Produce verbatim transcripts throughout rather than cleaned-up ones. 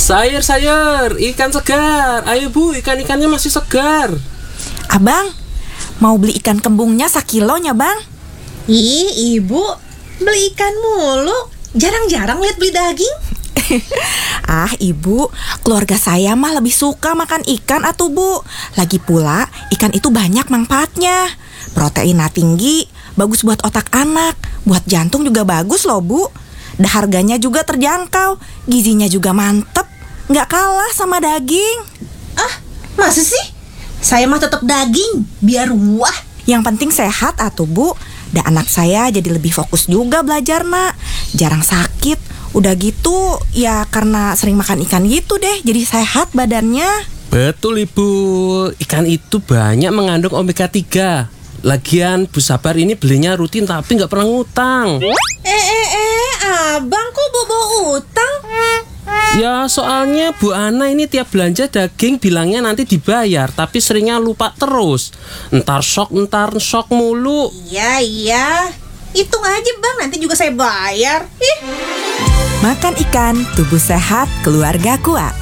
Sayur-sayur, ikan segar. Ayo Bu, ikan-ikannya masih segar. Abang, mau beli ikan kembungnya sakilonya bang? Ih, ibu, beli ikan mulu. Jarang-jarang lihat beli daging. Ah ibu, keluarga saya mah lebih suka makan ikan atuh bu. Lagi pula ikan itu banyak manfaatnya. Proteinnya tinggi, bagus buat otak anak, buat jantung juga bagus loh bu. Dan harganya juga terjangkau, gizinya juga mantep, nggak kalah sama daging. Ah, masa sih? Saya mah tetap daging, biar wah. Yang penting sehat atuh bu. Dan anak saya jadi lebih fokus juga belajar nak. Jarang sakit. Udah gitu ya karena sering makan ikan gitu deh, jadi sehat badannya. Betul Ibu, ikan itu banyak mengandung omega tiga. Lagian Bu Sabar ini belinya rutin tapi nggak pernah ngutang. Eh eh eh, abang kok bobo utang? Ya soalnya Bu Ana ini tiap belanja daging bilangnya nanti dibayar, tapi seringnya lupa terus. Entar sok, entar sok mulu. Iya iya, hitung aja bang, nanti juga saya bayar. Ih. Makan ikan, tubuh sehat, keluarga kuat.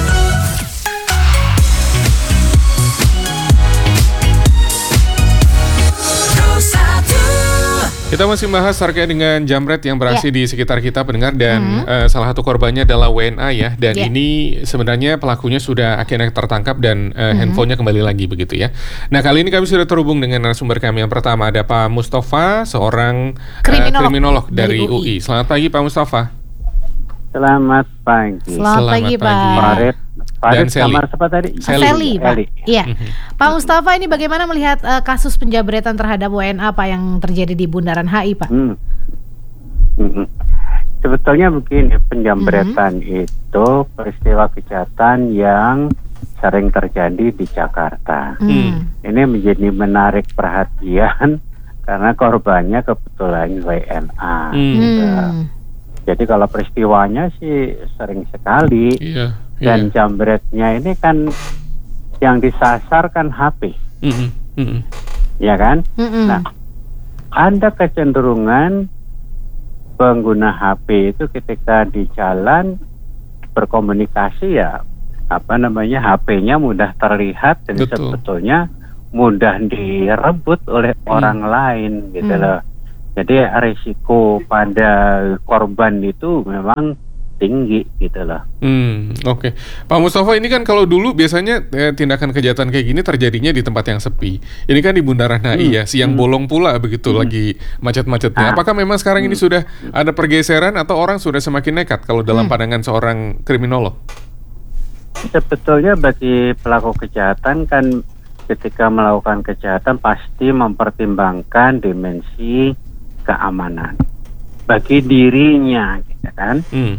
Kita masih membahas terkait dengan jamret yang beraksi yeah. di sekitar kita pendengar dan Mm-hmm. uh, salah satu korbannya adalah W N A ya. Dan Yeah. ini sebenarnya pelakunya sudah akhirnya tertangkap dan uh, Mm-hmm. handphonenya kembali lagi begitu ya. Nah kali ini kami sudah terhubung dengan narasumber kami yang pertama, ada Pak Mustafa, seorang uh, Kriminolog kriminolog dari, dari U I. U I. Selamat pagi Pak Mustafa. Selamat pagi. Selamat, Selamat pagi, pagi. Pak. Farid, Farid Dan Sally. kamar siapa tadi? Sally. Sally, Pak. Sally. Iya. Pak Mustafa, ini bagaimana melihat uh, kasus penjabretan terhadap W N A Pak yang terjadi di Bundaran H I, Pak? Hmm. Hmm. Sebetulnya begini, penjambretan itu peristiwa kejahatan yang sering terjadi di Jakarta. Hmm. Ini menjadi menarik perhatian karena korbannya kebetulan W N A. Hmm. Gitu. Hmm. Jadi kalau peristiwanya sih sering sekali. Iya. Dan iya. jambretnya ini kan yang disasar kan H P, Mm-mm, mm-mm. ya kan? Mm-mm. Nah, ada kecenderungan pengguna H P itu ketika di jalan berkomunikasi ya apa namanya H P-nya mudah terlihat dan Betul. sebetulnya mudah direbut oleh Hmm. orang lain gitu Hmm. loh. Jadi risiko pada korban itu memang tinggi gitu loh. Hmm, oke. Pak Mustafa, ini kan kalau dulu biasanya eh, tindakan kejahatan kayak gini terjadinya di tempat yang sepi. Ini kan di Bundaran H I ya, siang bolong pula begitu lagi macet-macetnya. Ah. Apakah memang sekarang ini sudah ada pergeseran atau orang sudah semakin nekat kalau dalam pandangan seorang kriminolog? Sebetulnya bagi pelaku kejahatan kan ketika melakukan kejahatan pasti mempertimbangkan dimensi keamanan bagi dirinya, gitu kan? Hmm.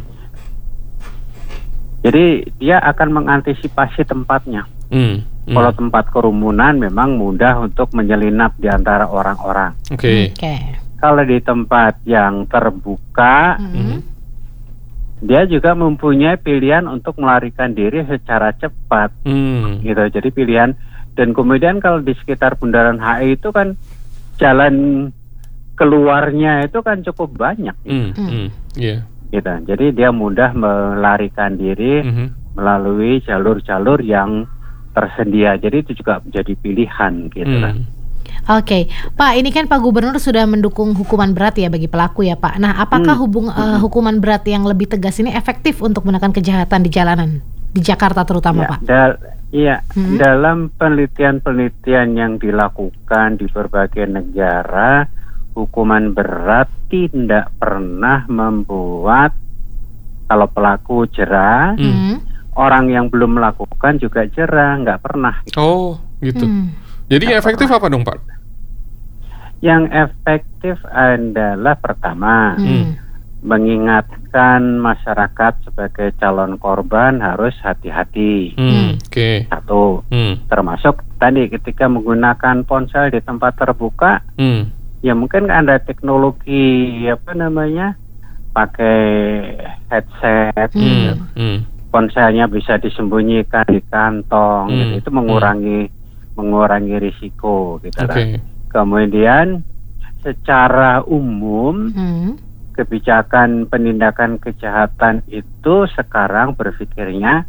Jadi dia akan mengantisipasi tempatnya. Hmm. hmm. Kalau tempat kerumunan memang mudah untuk menyelinap di antara orang-orang. Oke. Oke. Kalau di tempat yang terbuka, Hmm. dia juga mempunyai pilihan untuk melarikan diri secara cepat, Hmm. gitu. Jadi pilihan, dan kemudian kalau di sekitar Bundaran H I itu kan jalan keluarnya itu kan cukup banyak, Hmm. Hmm. Iya. gitu. Jadi dia mudah melarikan diri Mhm. melalui jalur-jalur yang tersedia. Jadi itu juga menjadi pilihan, gitu lah. Hmm. Oke, Pak, ini kan Pak Gubernur sudah mendukung hukuman berat ya bagi pelaku ya, Pak. Nah, apakah Hmm. hubung eh, hukuman berat yang lebih tegas ini efektif untuk menekan kejahatan di jalanan di Jakarta terutama, Ya, Pak? dal- iya, Hmm. dalam penelitian-penelitian yang dilakukan di berbagai negara, hukuman berat tidak pernah membuat kalau pelaku jerah, Hmm. Hmm. orang yang belum melakukan juga jerah, nggak pernah. Oh, gitu. Hmm. Jadi efektif apa dong, Pak? Yang efektif adalah pertama, Hmm. mengingatkan masyarakat sebagai calon korban harus hati-hati. Hmm. Oke. Satu, Hmm. termasuk tadi ketika menggunakan ponsel di tempat terbuka, Hmm. ya mungkin ada teknologi apa namanya, pakai headset, Hmm. gitu. Hmm. Ponselnya bisa disembunyikan di kantong, Hmm. gitu. Itu mengurangi mengurangi risiko, gitu Oke. lah. Kemudian secara umum Hmm. kebijakan penindakan kejahatan itu sekarang berpikirnya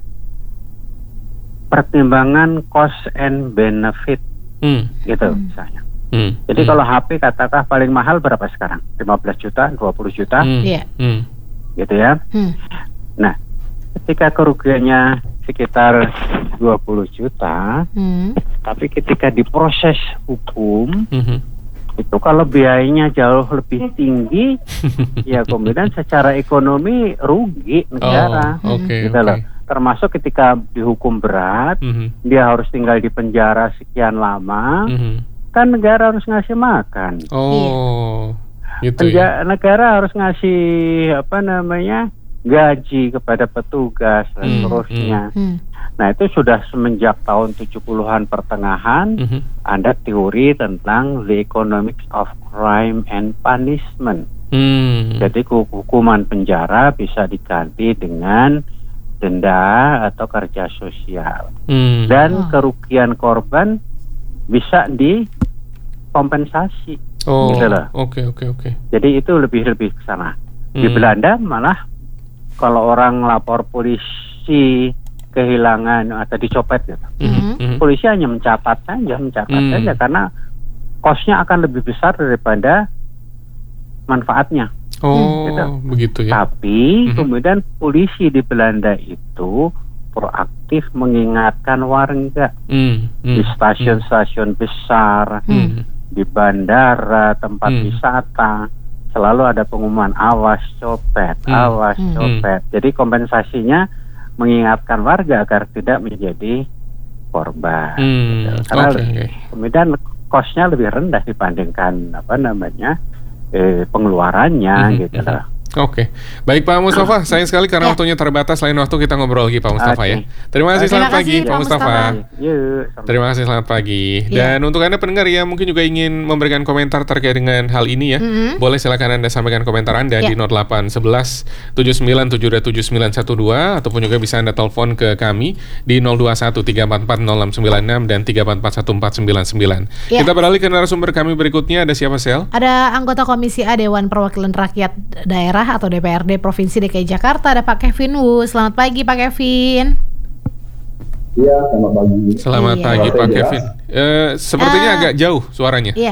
pertimbangan cost and benefit, Hmm. gitu Hmm. misalnya. Hmm. Jadi Hmm. kalau H P katakanlah paling mahal berapa sekarang? lima belas juta, dua puluh juta, Hmm. Iya. Hmm. gitu ya. Hmm. Nah, ketika kerugiannya sekitar dua puluh juta, Hmm. tapi ketika diproses hukum Hmm. itu kalau biayanya jauh lebih tinggi, ya kemudian secara ekonomi rugi negara, Oh, oke, gitu oke. loh. Termasuk ketika dihukum berat, Hmm. dia harus tinggal di penjara sekian lama, Hmm. kan negara harus ngasih makan. Oh, gitu ya. Penja- negara harus ngasih apa namanya gaji kepada petugas dan Hmm, seterusnya. Hmm. Nah itu sudah semenjak tahun tujuh puluhan pertengahan Hmm. ada teori tentang the economics of crime and punishment. Hmm. Jadi hu- hukuman penjara bisa diganti dengan denda atau kerja sosial, Hmm. dan Oh. kerugian korban bisa dikompensasi. Oh, gitu loh. oke oke oke. Jadi itu lebih lebih ke sana. Di Hmm. Belanda malah kalau orang lapor polisi kehilangan atau dicopet gitu, Hmm. Hmm. polisi hanya mencatat saja, mencatat Hmm. saja karena kosnya akan lebih besar daripada manfaatnya. Oh, Gitu. begitu ya. Tapi Mhm. kemudian polisi di Belanda itu proaktif mengingatkan warga Hmm. di Hmm. stasiun-stasiun besar, Hmm. di bandara, tempat Hmm. wisata, selalu ada pengumuman awas copet, Hmm. awas Hmm. copet. Jadi kompensasinya mengingatkan warga agar tidak menjadi korban. Hmm. Gitu. Karena Oke oke. kemudian kosnya lebih rendah dibandingkan apa namanya eh, pengeluarannya, Mhm, gitu mhm. loh. Oke, baik Pak Mustafa, sayang sekali karena waktunya terbatas. Lain waktu kita ngobrol lagi Pak Mustafa Oke. ya. Terima kasih, Oke. selamat Terima pagi kasih, Pak Pak Mustafa. Mustafa. Yuk, sampai- Terima kasih, selamat pagi. Iya. Dan untuk Anda pendengar yang mungkin juga ingin memberikan komentar terkait dengan hal ini ya, Mhm. boleh silakan Anda sampaikan komentar Anda Ya. di nol delapan satu satu tujuh sembilan tujuh dua tujuh sembilan satu dua ataupun juga bisa Anda telepon ke kami di nol dua satu tiga empat empat nol enam sembilan enam dan tiga empat empat satu empat sembilan sembilan. Ya. Kita beralih ke narasumber kami berikutnya, ada siapa Sel? Ada anggota Komisi A Dewan Perwakilan Rakyat Daerah atau D P R D Provinsi D K I Jakarta, ada Pak Kevin Wu. Selamat pagi Pak Kevin. Iya, selamat pagi. Selamat Iya. pagi Pak Suara saya Kevin. Eh, sepertinya Ah. agak jauh suaranya. Iya.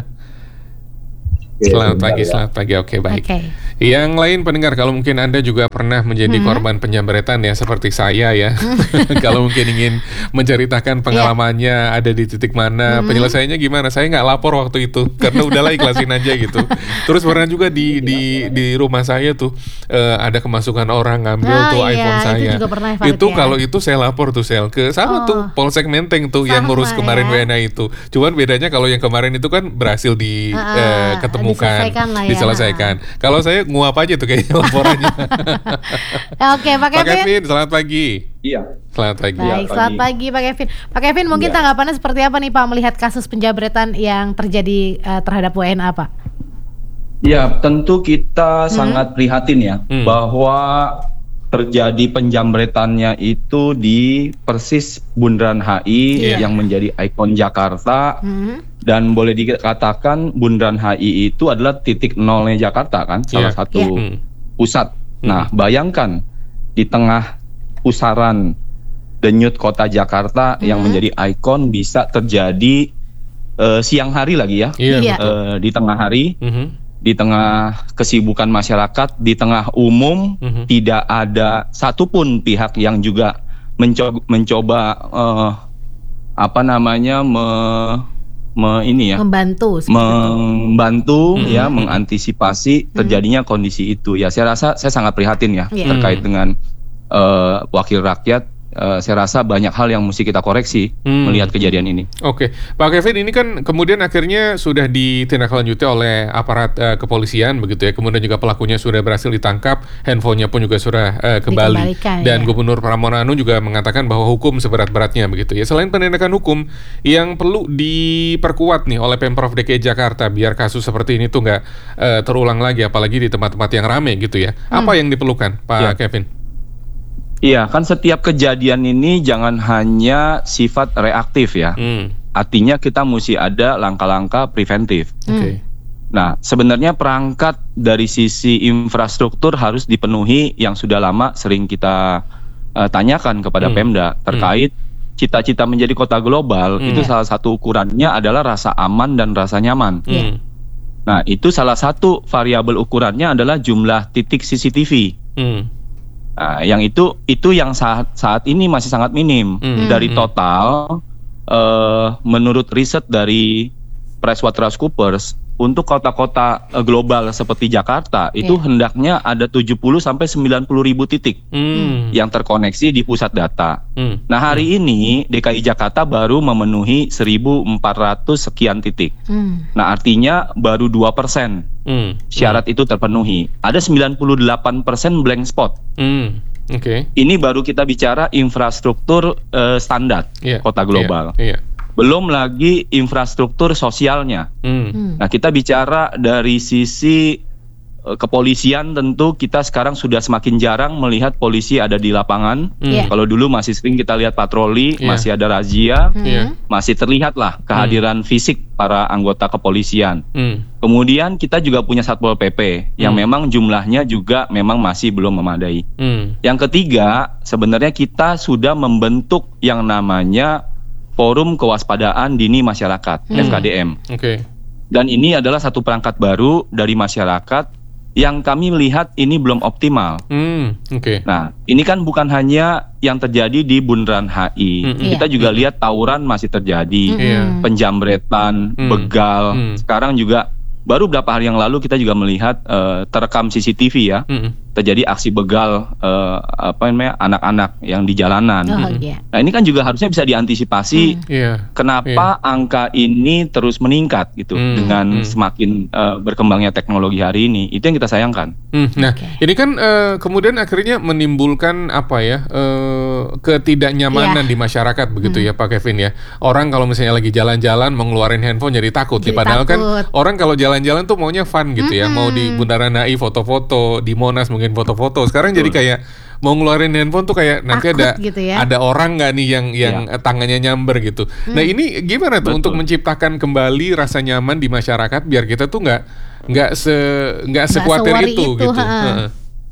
Oke, Selamat sebentar pagi, ya. selamat pagi. Oke, baik. Oke. Yang lain pendengar, kalau mungkin Anda juga pernah menjadi Hmm. korban penjamretan ya seperti saya ya. Kalau mungkin ingin menceritakan pengalamannya ada di titik mana, Hmm. penyelesaiannya gimana? Saya nggak lapor waktu itu karena udahlah ikhlasin aja gitu. Terus pernah juga di di di rumah saya tuh eh, ada kemasukan orang ngambil Ah, tuh iya, iPhone itu saya. juga pernah, Farid, Itu ya. kalau itu saya lapor tuh Sel ke sama Oh. tuh Polsek Menteng tuh yang Sama, ngurus kemarin ya. W N A itu. Cuman bedanya kalau yang kemarin itu kan berhasil di Ah, eh, ketemukan, diselesaikan lah ya. diselesaikan. Kalau saya nguap aja tuh kayaknya laporannya. Oke, Pak Pak Kevin. Kevin, selamat pagi. Iya. Selamat pagi. Baik, Iya, selamat pagi. pagi Pak Kevin. Pak Kevin, mungkin Iya. tanggapannya seperti apa nih Pak melihat kasus penjabretan yang terjadi eh, terhadap W N A Pak? Ya, tentu kita sangat prihatin ya Hmm. bahwa terjadi penjamretannya itu di persis Bundaran H I Iya. yang menjadi ikon Jakarta, Hmm. dan boleh dikatakan Bundaran H I itu adalah titik nolnya Jakarta kan, salah Iya. satu Iya. Hmm. pusat. Nah, bayangkan di tengah pusaran denyut kota Jakarta yang Mhm. menjadi ikon bisa terjadi eh, siang hari lagi ya, Iya, Iya. betul. eh, di tengah hari, Mhm. di tengah kesibukan masyarakat, di tengah umum, Mhm. tidak ada satupun pihak yang juga mencoba, mencoba eh, apa namanya me, me- ini ya Membantu. seperti itu. membantu Mhm. ya mengantisipasi terjadinya kondisi itu. Ya, saya rasa saya sangat prihatin ya Iya. terkait dengan eh, wakil rakyat. Eh, saya rasa banyak hal yang mesti kita koreksi Hmm. melihat kejadian ini. Oke, Pak Kevin, ini kan kemudian akhirnya sudah ditindaklanjuti oleh aparat eh, kepolisian begitu ya. Kemudian juga pelakunya sudah berhasil ditangkap, handphonenya pun juga sudah eh, kembali. Dikembalikan, Dan ya. Gubernur Pramono juga mengatakan bahwa hukum seberat-beratnya begitu ya. Selain penindakan hukum yang perlu diperkuat nih oleh Pemprov D K I Jakarta biar kasus seperti ini tuh nggak eh, terulang lagi, apalagi di tempat-tempat yang ramai gitu ya. Apa yang diperlukan, Pak Ya. Kevin? Iya, kan setiap kejadian ini jangan hanya sifat reaktif ya. Hmm. Artinya kita mesti ada langkah-langkah preventif. Oke. Nah, sebenarnya perangkat dari sisi infrastruktur harus dipenuhi yang sudah lama sering kita uh, tanyakan kepada Hmm. Pemda terkait cita-cita menjadi kota global. Hmm. Itu salah satu ukurannya adalah rasa aman dan rasa nyaman. Hmm. Nah, itu salah satu variabel ukurannya adalah jumlah titik C C T V. Hmm. Nah, yang itu itu yang saat saat ini masih sangat minim. Hmm. Dari Hmm. total, uh, menurut riset dari PricewaterhouseCoopers, untuk kota-kota eh, global seperti Jakarta itu Iya. hendaknya ada tujuh puluh sampai sembilan puluh ribu titik Hmm. yang terkoneksi di pusat data. Hmm. Nah, hari ini D K I Jakarta baru memenuhi seribu empat ratus sekian titik. Hmm. Nah, artinya baru dua persen Hmm. syarat itu terpenuhi. Ada sembilan puluh delapan persen blank spot. Hmm. Oke. Ini baru kita bicara infrastruktur eh, standar Iya. kota global. Iya. Iya. Belum lagi infrastruktur sosialnya. Hmm. Hmm. Nah, kita bicara dari sisi eh, kepolisian, tentu kita sekarang sudah semakin jarang melihat polisi ada di lapangan. Hmm. Iya. Kalau dulu masih sering kita lihat patroli, Iya. masih ada razia, Hmm. Iya. masih terlihatlah kehadiran fisik para anggota kepolisian. Hmm. Kemudian kita juga punya Satpol P P yang Hmm. memang jumlahnya juga memang masih belum memadai. Hmm. Yang ketiga, sebenarnya kita sudah membentuk yang namanya Forum Kewaspadaan Dini Masyarakat, Hmm. F K D M. Oke. Dan ini adalah satu perangkat baru dari masyarakat yang kami lihat ini belum optimal. Hmm. Oke. Nah, ini kan bukan hanya yang terjadi di Bundaran H I. Mm-mm. Kita juga lihat tawuran masih terjadi, Iya. Hmm. penjambretan, Mm. begal. Mm. Sekarang juga baru beberapa hari yang lalu kita juga melihat eh, terekam C C T V ya, Hmm. terjadi aksi begal eh, apa namanya anak-anak yang di jalanan. Oh iya. Nah, ini kan juga harusnya bisa diantisipasi. Iya. Kenapa angka ini terus meningkat gitu Hmm, dengan hmm. semakin eh, berkembangnya teknologi hari ini? Itu yang kita sayangkan. Hmm, nah, Oke. ini kan eh, kemudian akhirnya menimbulkan apa ya eh, ketidaknyamanan Iya. di masyarakat begitu ya Pak Kevin ya. Orang kalau misalnya lagi jalan-jalan mau ngeluarin handphone jadi takut. Jadi ya, padahal kan takut. orang kalau jalan-jalan tuh maunya fun gitu ya. Mau di Bundaran H I foto-foto, di Monas mungkin foto-foto. Sekarang jadi kayak mau ngeluarin handphone tuh kayak nanti Takut ada gitu ya. ada orang nggak nih yang yang eh, tangannya nyamber gitu. Nah ini gimana tuh Betul. untuk menciptakan kembali rasa nyaman di masyarakat biar kita tuh nggak nggak se nggak sekuatir se-worry itu, itu, gitu. ha. Heeh.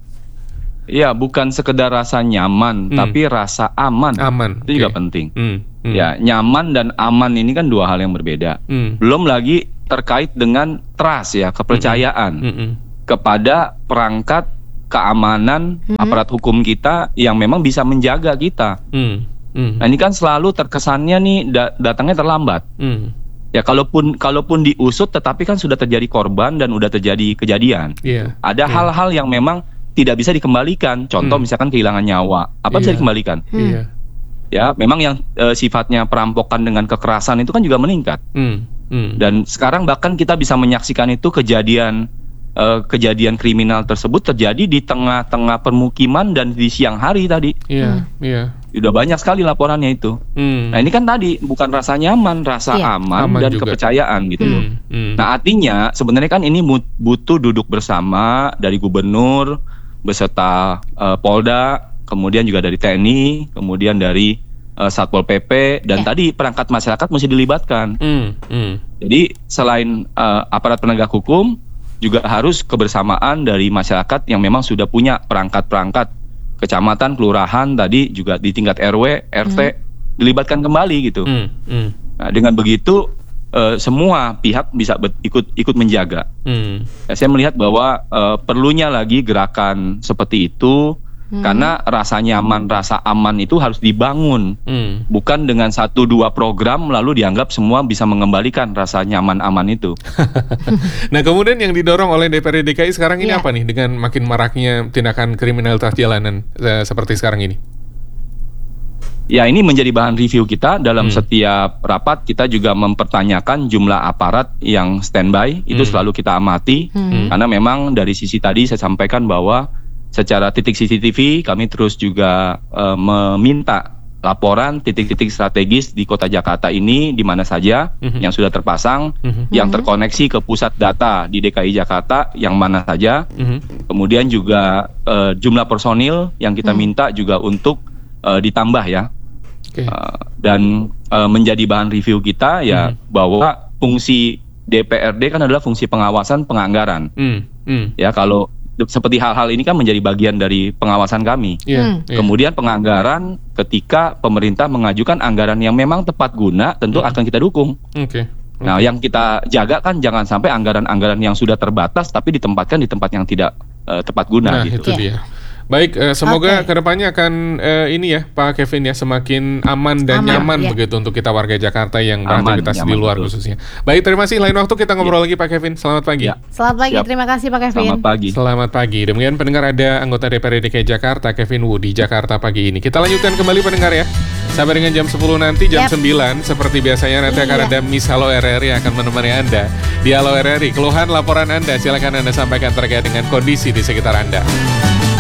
Iya, bukan sekedar rasa nyaman, Hmm. tapi rasa aman. Aman. Itu juga Oke. penting. Hmm, hmm, Ya, nyaman dan aman ini kan dua hal yang berbeda. hmm, Belum lagi terkait dengan trust ya, kepercayaan hmm, hmm, kepada perangkat keamanan Mhm. aparat hukum kita yang memang bisa menjaga kita. hmm, hmm, Nah, ini kan selalu terkesannya nih da- datangnya terlambat. hmm. Ya, kalaupun kalaupun diusut tetapi kan sudah terjadi korban dan udah terjadi kejadian. Iya. Ada Iya. hal-hal yang memang tidak bisa dikembalikan. Contoh Hmm. misalkan kehilangan nyawa. Apa bisa Iya. dikembalikan? Iya. Ya, memang yang eh, sifatnya perampokan dengan kekerasan itu kan juga meningkat. Hmm, hmm. Dan sekarang bahkan kita bisa menyaksikan itu kejadian eh, kejadian kriminal tersebut terjadi di tengah-tengah permukiman dan di siang hari tadi. Iya, iya. Sudah banyak sekali laporannya itu. Hmm. Nah, ini kan tadi bukan rasa nyaman, rasa Iya. aman, Aman dan juga. kepercayaan gitu loh. Hmm, hmm. Nah, artinya sebenarnya kan ini mut- butuh duduk bersama dari gubernur beserta eh, Polda, kemudian juga dari T N I, kemudian dari eh, Satpol P P, dan Ya. tadi perangkat masyarakat mesti dilibatkan. Hmm, hmm. Jadi selain eh, aparat penegak hukum, juga harus kebersamaan dari masyarakat yang memang sudah punya perangkat-perangkat kecamatan, kelurahan, tadi juga di tingkat R W, R T, dilibatkan kembali gitu. Hmm, hmm. Nah, dengan begitu eh, semua pihak bisa bet- ikut ikut menjaga. Hmm. Ya, saya melihat bahwa eh, perlunya lagi gerakan seperti itu karena rasa nyaman, rasa aman itu harus dibangun, Hmm. bukan dengan satu dua program lalu dianggap semua bisa mengembalikan rasa nyaman aman itu. Nah kemudian yang didorong oleh D P R D D K I sekarang ini Iya. apa nih dengan makin maraknya tindakan kriminalitas jalanan eh, seperti sekarang ini? Ya, ini menjadi bahan review kita dalam Hmm. setiap rapat. Kita juga mempertanyakan jumlah aparat yang standby, itu Hmm. selalu kita amati. Hmm. Karena memang dari sisi tadi saya sampaikan bahwa secara titik C C T V kami terus juga eh, meminta laporan titik-titik strategis di kota Jakarta ini di mana saja Mhm. yang sudah terpasang, Mhm. yang Mhm. terkoneksi ke pusat data di D K I Jakarta yang mana saja. Mhm. Kemudian juga eh, jumlah personil yang kita Hmm. minta juga untuk eh, ditambah ya. Oke. Uh, dan uh, menjadi bahan review kita ya Hmm. bahwa fungsi D P R D kan adalah fungsi pengawasan penganggaran. Hmm, hmm. Ya, kalau seperti hal-hal ini kan menjadi bagian dari pengawasan kami. Iya, Hmm. iya. Kemudian penganggaran ketika pemerintah mengajukan anggaran yang memang tepat guna, tentu Hmm. akan kita dukung. Oke. Nah, yang kita jaga kan jangan sampai anggaran-anggaran yang sudah terbatas tapi ditempatkan di tempat yang tidak eh, tepat guna Nah, gitu. itu Iya. dia. Baik, eh, semoga Oke. kedepannya akan eh, ini ya Pak Kevin ya semakin aman dan Aman, nyaman ya. begitu untuk kita warga Jakarta yang Aman, beraktivitas di nyaman, luar betul. khususnya. Baik, terima kasih. Lain waktu kita ngobrol lagi Pak Kevin. Selamat pagi. Ya. Selamat pagi, Siap. terima kasih Pak Kevin. Selamat pagi. Selamat pagi. Demikian pendengar, ada anggota D P R D D K I Jakarta Kevin Wu di Jakarta pagi ini. Kita lanjutkan kembali pendengar ya. Sampai dengan jam sepuluh nanti, jam Yap. sembilan seperti biasanya nanti akan Iya. ada Miss Halo R R I yang akan menemani Anda. Di Halo R R I, keluhan laporan Anda silakan Anda sampaikan terkait dengan kondisi di sekitar Anda.